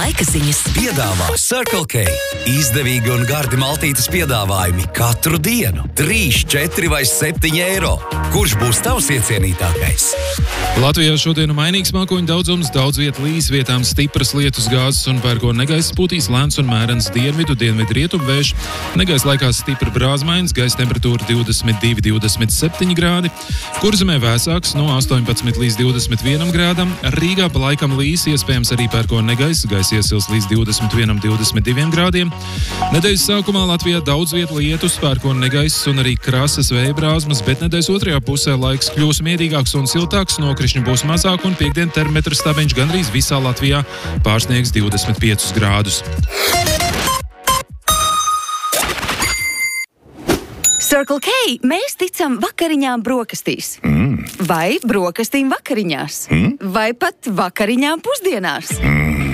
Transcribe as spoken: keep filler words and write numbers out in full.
laika ziņas. Piedāvā Circle K. Izdevīgi un gardi maltītes piedāvājumi katru dienu. trīs, četri vai septiņi eiro. Kurš būs tavs iecienītākais? Latvijā šodien mainīgs mākoņu daudzums, daudz viet līs, vietām stipras lietus gāzes un pērkona negaiss, pūtīs lēns un mērens dienvidu, dienvidu rietumu vējš. Negaiss laikās stipra brāzmaiņas, gaisa temperatūra divdesmit divi līdz divdesmit septiņi grādi. Kurzemē vēsāks no astoņpadsmit līdz divdesmit vienam grādam. Rīgā pa laikam līs, iespējams arī pērkona negaiss, gaisa iesils līdz divdesmit vienam līdz divdesmit diviem grādiem. Nedēļas sākumā Latvijā daudz viet lietus, pērkona negaiss un arī krasas vēja brāzmas, bet nedēļas otrajā pusē laiks kļūs mierīgāks un siltāks, nokrišņi būs mazāk un piekdien termometra stabiņš gandrīz visā Latvijā pārsniegs divdesmit piecus grādus. Circle K, mēs ticam vakariņām brokastīs. Mm. Vai brokastīm vakariņās. Mm. Vai pat vakariņām pusdienās. Mm.